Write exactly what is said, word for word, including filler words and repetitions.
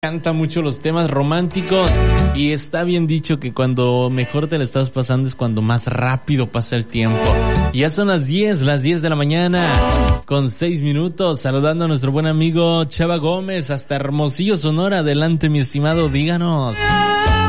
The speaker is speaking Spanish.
Canta mucho los temas románticos y está bien dicho que cuando mejor te la estás pasando es cuando más rápido pasa el tiempo. Ya son las diez, las diez de la mañana con seis minutos, saludando a nuestro buen amigo Chava Gómez hasta Hermosillo, Sonora. Adelante, mi estimado, díganos.